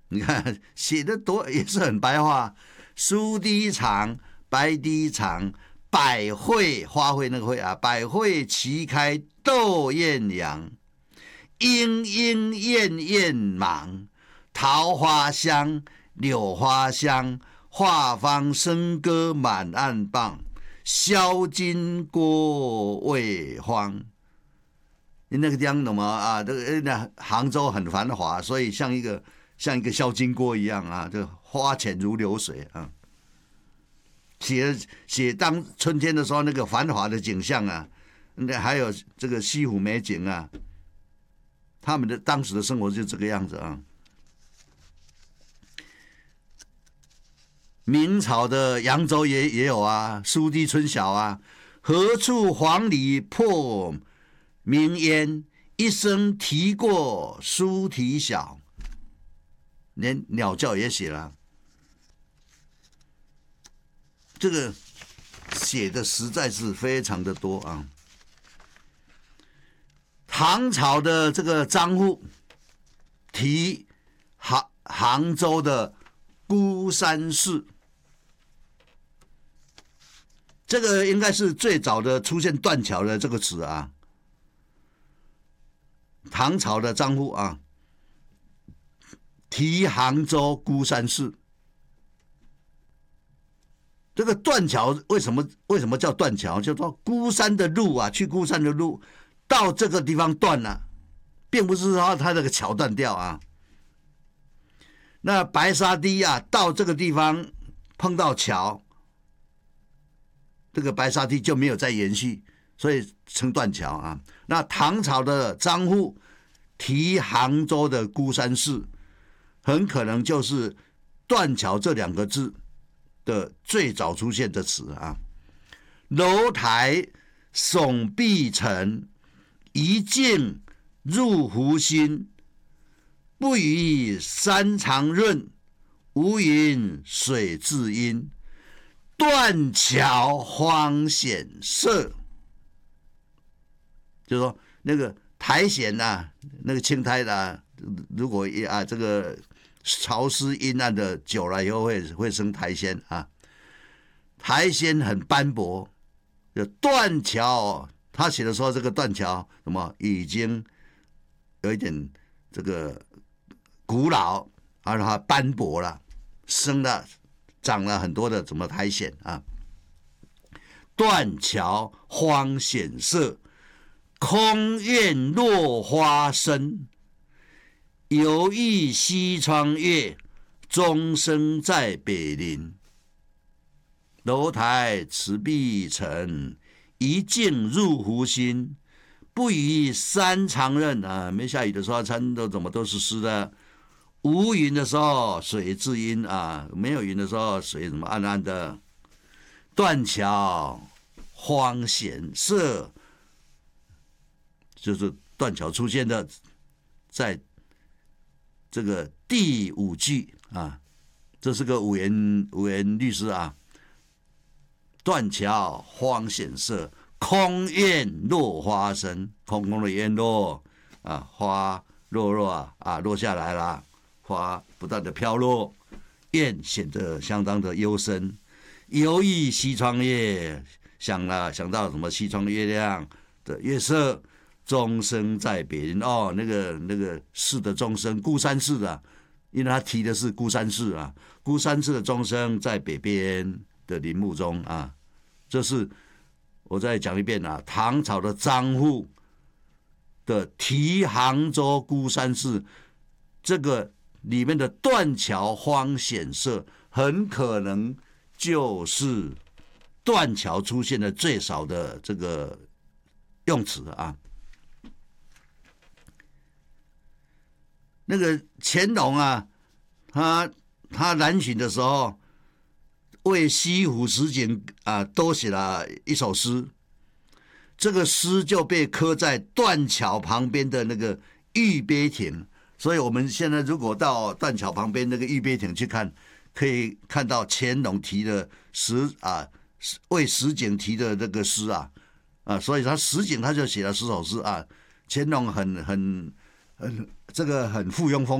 你看写的多也是很白话，苏堤长，白堤长，百卉花卉那个卉啊，百卉齐开斗艳阳，莺莺燕燕忙，桃花香，柳花香，画舫笙歌满岸傍，销金郭未荒。那个地方怎么啊？这个杭州很繁华，所以像一个销金锅一样啊，这花钱如流水啊。写当春天的时候那个繁华的景象啊，还有这个西湖美景啊，他们的当时的生活就这个样子啊。明朝的扬州也有啊，苏堤春晓啊，何处黄鹂破鸣烟，一声啼过苏堤晓。连鸟叫也写了，这个写的实在是非常的多啊。唐朝的这个张祜题杭州的孤山寺，这个应该是最早的出现断桥的这个词啊。唐朝的张祜啊，题杭州孤山寺。这个断桥为什么叫断桥？就说孤山的路啊，去孤山的路到这个地方断了，并不是说它这个桥断掉啊。那白沙堤啊，到这个地方碰到桥，这个白沙堤就没有再延续，所以称断桥啊。那唐朝的张祜题杭州的孤山寺，很可能就是断桥这两个字的最早出现的词啊。楼台耸碧城，一径入湖心。不与山长润，无云水至阴。断桥荒险色，就是说那个苔藓啊，那个青苔啊，如果啊这个潮湿阴暗的久了以后会生苔藓啊，苔藓很斑驳。就断桥，他写的说这个断桥什么已经有一点这个古老，而它斑驳了，长了很多的什么苔藓啊。断桥荒险色，空院落花深。犹忆西窗月，钟声在北林。楼台池碧城，一径入湖心。不与山长润啊，没下雨的时候山都是湿的。无云的时候水至阴啊，没有云的时候水什么暗暗的。断桥荒险色，就是断桥出现的，在这个第五句啊，这是个五言律诗啊。断桥荒险色，空院落花深。空空的院落啊，花落落下来了。花不断的飘落，院显得相当的幽深。犹忆西窗月，想到什么西窗的月亮的月色。钟声在北林，哦，那个寺的钟声，孤山寺的，因为他提的是孤山寺啊，孤山寺的钟声在北边的林木中啊。这是我再讲一遍啊，唐朝的张祜的题杭州孤山寺，这个里面的断桥荒险色，很可能就是断桥出现的最少的这个用词啊。那个乾隆啊，他南巡的时候，为西湖十景啊都写了一首诗，这个诗就被刻在断桥旁边的那个玉碑亭。所以我们现在如果到断桥旁边那个玉碑亭去看，可以看到乾隆提的为十景提的那个诗啊，所以他十景他就写了10首诗啊。乾隆很这个很附庸风。